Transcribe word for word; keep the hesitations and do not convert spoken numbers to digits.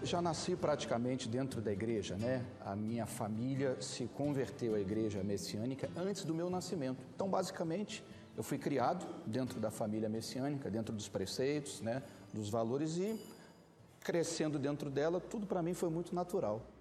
Já nasci praticamente dentro da igreja, né? A minha família se converteu à igreja messiânica antes do meu nascimento. Então, basicamente, eu fui criado dentro da família messiânica, dentro dos preceitos, né? Dos valores, e crescendo dentro dela, tudo para mim foi muito natural.